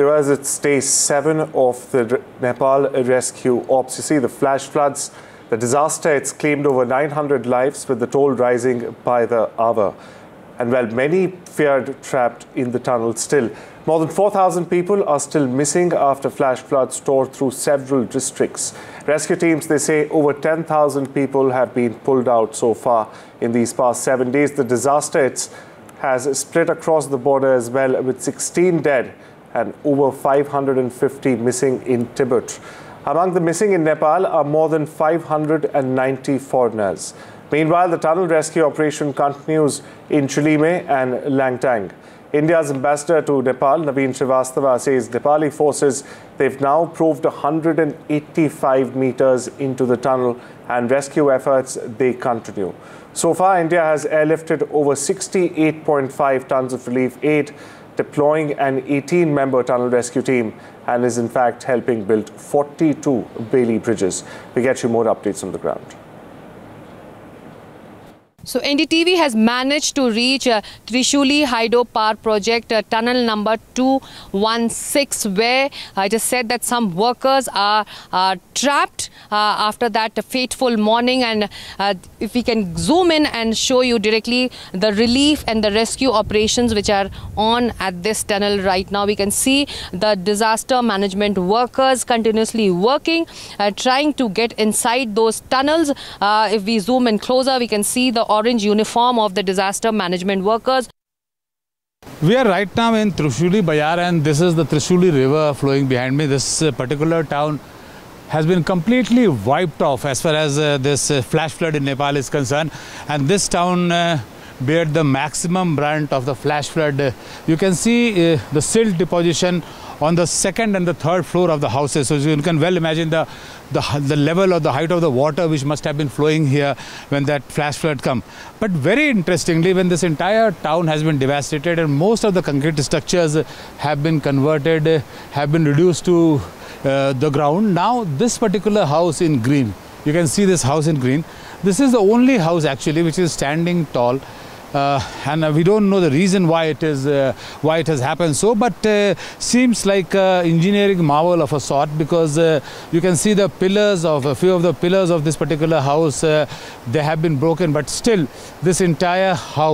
There it's day 7 of the Nepal rescue ops. You see the flash floods, the disaster, it's claimed over 900 lives with the toll rising by the hour. And while many feared trapped in the tunnel still, more than 4,000 people are still missing after flash floods tore through several districts. Rescue teams, they say over 10,000 people have been pulled out so far in these past 7 days. The disaster has split across the border as well, with 16 dead and over 550 missing in Tibet. Among the missing in Nepal are more than 590 foreigners. Meanwhile, the tunnel rescue operation continues in Chilime and Langtang. India's ambassador to Nepal, Naveen Srivastava, says Nepali forces, they've now proved 185 meters into the tunnel and rescue efforts, they continue. So far, India has airlifted over 68.5 tons of relief aid, deploying an 18-member tunnel rescue team, and is in fact helping build 42 Bailey bridges. We get you more updates on the ground. So NDTV has managed to reach Trishuli Hydro Power Project tunnel number 216, where I just said that some workers are trapped after that fateful morning. And if we can zoom in and show you directly the relief and the rescue operations which are on at this tunnel right now, we can see the disaster management workers continuously working, trying to get inside those tunnels. If we zoom in closer, we can see the orange uniform of the disaster management workers. We are right now in Trishuli Bayar, and this is the Trishuli river flowing behind me. This particular town has been completely wiped off as far as this flash flood in Nepal is concerned, and this town bear the maximum brunt of the flash flood. You can see the silt deposition on the second and the third floor of the houses. So you can well imagine the level or the height of the water which must have been flowing here when that flash flood come. But very interestingly, when this entire town has been devastated and most of the concrete structures have been converted, have been reduced to the ground, now this particular house in green, you can see this house in green, this is the only house actually which is standing tall. And we don't know the reason why it has happened so, but seems like engineering marvel of a sort, because you can see the pillars of a few of the pillars of this particular house, they have been broken, but still this entire house